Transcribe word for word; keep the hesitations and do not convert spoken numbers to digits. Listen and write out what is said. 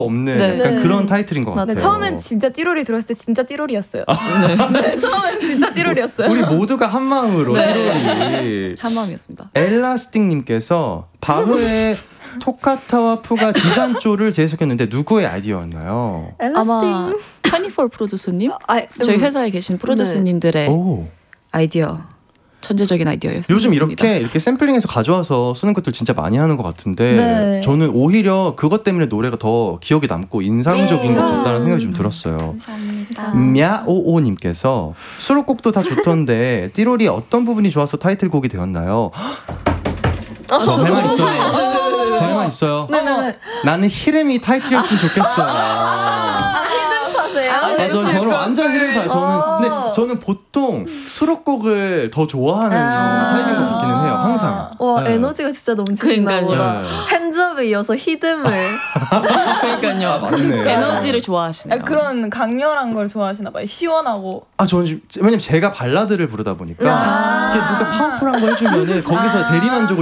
없는 네. 약간 네. 그런 타이틀인 것 맞아요. 같아요. 처음엔 진짜 띠로리 들었을 때 진짜 띠로리였어요. 네. 네, 처음엔 진짜 띠로리였어요. 우리 모두가 한 마음으로 띠로리. 한 마음이었습니다. 엘라스틱님께서 바흐의 토카타와 푸가 디산조를 재해석했는데 누구의 아이디어였나요? 아마 이십사 프로듀서님? 아, 저희 음. 회사에 계신 프로듀서님들의 오. 아이디어, 천재적인 아이디어였습니다. 요즘 이렇게 이렇게 샘플링해서 가져와서 쓰는 것들 진짜 많이 하는 것 같은데 네. 저는 오히려 그것 때문에 노래가 더 기억에 남고 인상적인 것 같다는 생각이 좀 들었어요. 감사합니다. 냐오오님께서 수록곡도 다 좋던데 띠로리 어떤 부분이 좋아서 타이틀곡이 되었나요? 아, 저 할 말 있어요. 저 할 말 있어요. 네네네. 나는 히렘이 타이틀이었으면 좋겠어요. 하세요. 아, 맞아, 저는 완전 히렘파예요. 저는 어. 근데 저는 보통 수록곡을 더 좋아하는 아. 타입인 것 같기는 해요. 항상. 와 네. 에너지가 진짜 넘치시나 그러니까요. 보다. 네. 핸즈업에 이어서 히듬을. 그러니까요. 맞네. 에너지를 좋아하시네요. 아, 그런 강렬한 걸 좋아하시나 봐요. 시원하고. 아, 저는 지금- 왜냐면 제가 발라드를 부르다 보니까 아. 이게 누가 파워풀한 거 해주면은 거기서 대리만족을